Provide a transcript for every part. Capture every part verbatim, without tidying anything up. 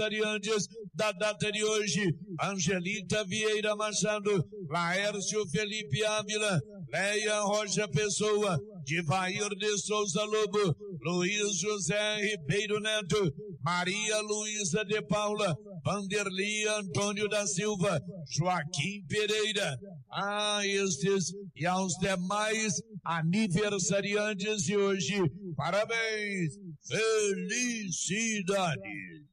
aniversariantes da data de hoje: Angelita Vieira Machado, Laércio Felipe Ávila, Leia Rocha Pessoa, Divair de Souza Lobo, Luiz José Ribeiro Neto, Maria Luísa de Paula, Vanderli Antônio da Silva, Joaquim Pereira. A estes e aos demais aniversariantes de hoje, parabéns, felicidades.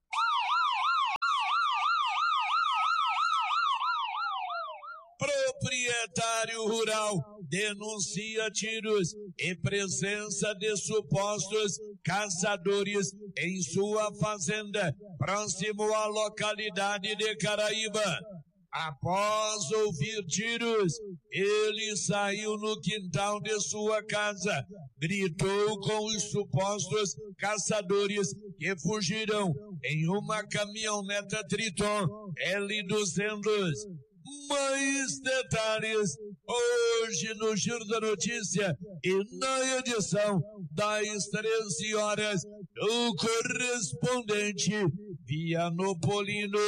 Proprietário rural denuncia tiros e presença de supostos caçadores em sua fazenda, próximo à localidade de Caraíba. Após ouvir tiros, ele saiu no quintal de sua casa, gritou com os supostos caçadores que fugiram em uma caminhoneta Triton L duzentos. Mais detalhes hoje no Giro da Notícia e na edição das treze horas do correspondente Vianopolino.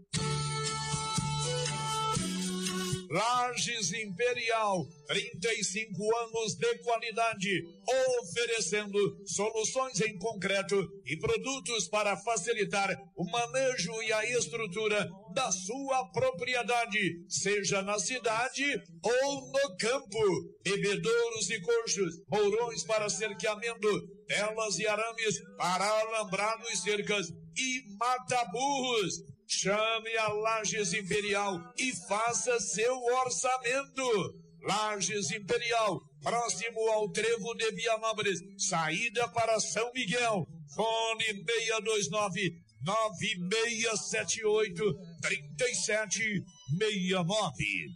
Lages Imperial, trinta e cinco anos de qualidade, oferecendo soluções em concreto e produtos para facilitar o manejo e a estrutura da sua propriedade, seja na cidade ou no campo. Bebedouros e coxos, mourões para cerqueamento, telas e arames para alambrado e cercas e mata-burros. Chame a Lages Imperial e faça seu orçamento. Lages Imperial, próximo ao Trevo de Vianópolis, saída para São Miguel. Fone seis dois nove, nove seis sete oito, três sete seis nove.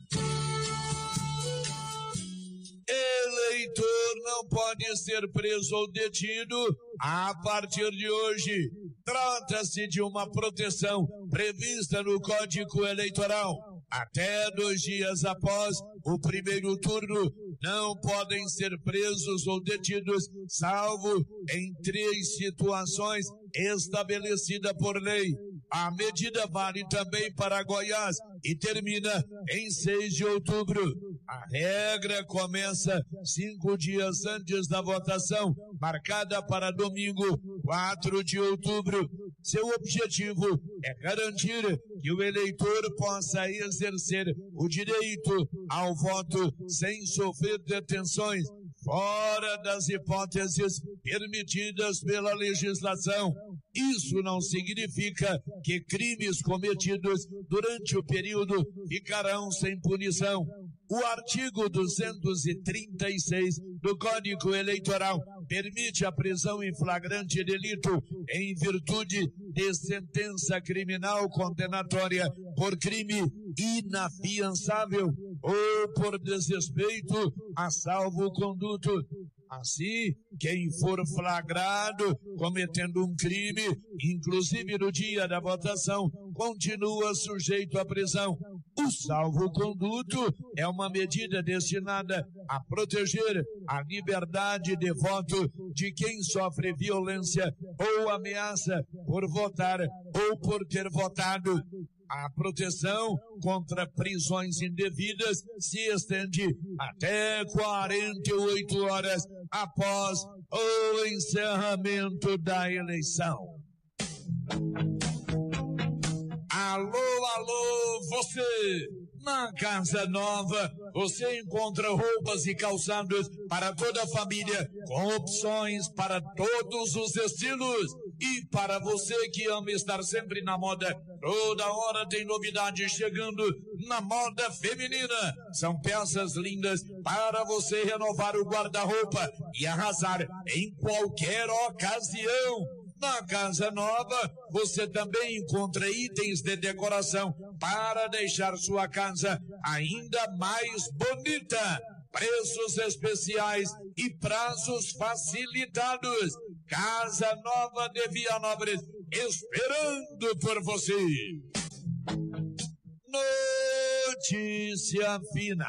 Eleitor não pode ser preso ou detido a partir de hoje. Trata-se de uma proteção prevista no Código Eleitoral. Até dois dias após o primeiro turno, não podem ser presos ou detidos, salvo em três situações estabelecidas por lei. A medida vale também para Goiás e termina em seis de outubro. A regra começa cinco dias antes da votação, marcada para domingo, quatro de outubro. Seu objetivo é garantir que o eleitor possa exercer o direito ao voto sem sofrer detenções, fora das hipóteses permitidas pela legislação. Isso não significa que crimes cometidos durante o período ficarão sem punição. O artigo duzentos e trinta e seis do Código Eleitoral permite a prisão em flagrante delito em virtude de sentença criminal condenatória por crime inafiançável ou por desrespeito a salvo-conduto. Assim, quem for flagrado cometendo um crime, inclusive no dia da votação, continua sujeito à prisão. O salvo-conduto é uma medida destinada a proteger a liberdade de voto de quem sofre violência ou ameaça por votar ou por ter votado. A proteção contra prisões indevidas se estende até quarenta e oito horas após o encerramento da eleição. Alô, alô, você! Na Casa Nova, você encontra roupas e calçados para toda a família, com opções para todos os estilos. E para você que ama estar sempre na moda, toda hora tem novidades chegando na moda feminina. São peças lindas para você renovar o guarda-roupa e arrasar em qualquer ocasião. Na Casa Nova, você também encontra itens de decoração para deixar sua casa ainda mais bonita. Preços especiais e prazos facilitados. Casa Nova de Vianópolis, esperando por você. Notícia final.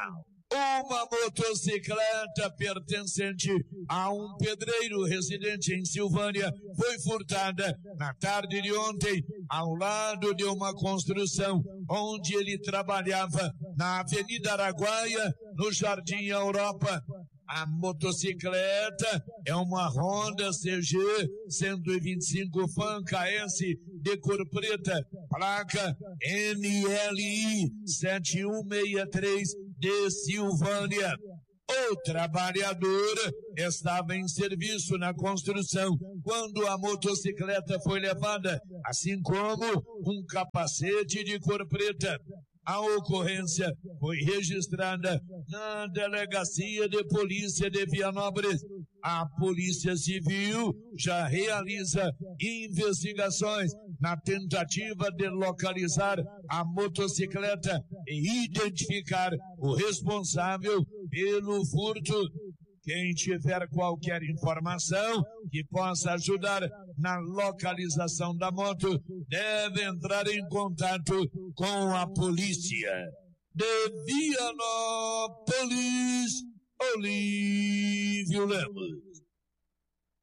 Uma motocicleta pertencente a um pedreiro residente em Silvânia foi furtada na tarde de ontem ao lado de uma construção onde ele trabalhava na Avenida Araguaia, no Jardim Europa. A motocicleta é uma Honda C G cento e vinte e cinco Fan K S de cor preta, placa N L I sete um seis três de Silvânia. O trabalhador estava em serviço na construção quando a motocicleta foi levada, assim como um capacete de cor preta. A ocorrência foi registrada na Delegacia de Polícia de Vianópolis. A Polícia Civil já realiza investigações na tentativa de localizar a motocicleta e identificar o responsável pelo furto. Quem tiver qualquer informação que possa ajudar na localização da moto, deve entrar em contato com a polícia. De Vianópolis, Olívio Lemos.